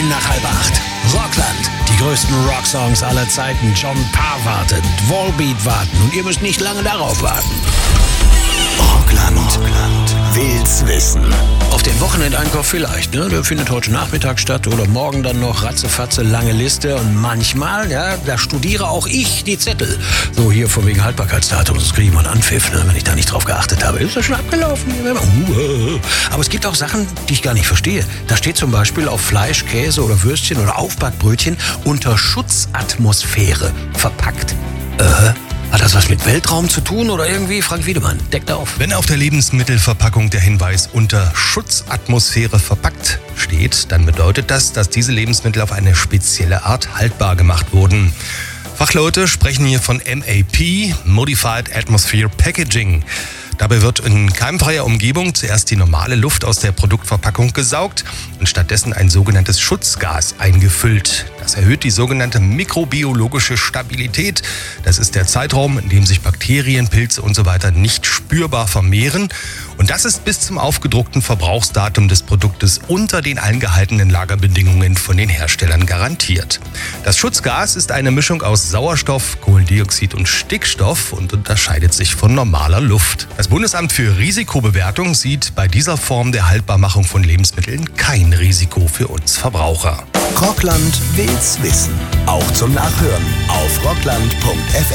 10 nach halb 8. Rockland. Die größten Rocksongs aller Zeiten. John Parr wartet, Volbeat warten und ihr müsst nicht lange darauf warten. Rockland. Will's wissen. Auf den Wochenendeinkauf vielleicht, ne? Der findet heute Nachmittag statt oder morgen dann noch ratzefatze, lange Liste. Und manchmal, ja, da studiere auch ich die Zettel. So hier von wegen Haltbarkeitsdatum, das kriege ich mal einen Anpfiff, ne? Wenn ich da nicht drauf geachtet habe. Ist das schon abgelaufen? Aber es gibt auch Sachen, die ich gar nicht verstehe. Da steht zum Beispiel auf Fleisch, Käse oder Würstchen oder Aufbackbrötchen unter Schutzatmosphäre verpackt. Hat das was mit Weltraum zu tun oder irgendwie? Frank Wiedemann, deckt auf. Wenn auf der Lebensmittelverpackung der Hinweis unter Schutzatmosphäre verpackt steht, dann bedeutet das, dass diese Lebensmittel auf eine spezielle Art haltbar gemacht wurden. Fachleute sprechen hier von MAP, Modified Atmosphere Packaging. Dabei wird in keimfreier Umgebung zuerst die normale Luft aus der Produktverpackung gesaugt und stattdessen ein sogenanntes Schutzgas eingefüllt. Das erhöht die sogenannte mikrobiologische Stabilität. Das ist der Zeitraum, in dem sich Bakterien, Pilze und so weiter nicht spürbar vermehren. Und das ist bis zum aufgedruckten Verbrauchsdatum des Produktes unter den eingehaltenen Lagerbedingungen von den Herstellern garantiert. Das Schutzgas ist eine Mischung aus Sauerstoff, Kohlendioxid und Stickstoff und unterscheidet sich von normaler Luft. Das Bundesamt für Risikobewertung sieht bei dieser Form der Haltbarmachung von Lebensmitteln kein Risiko für uns Verbraucher. Rockland will's wissen. Auch zum Nachhören auf rockland.fm.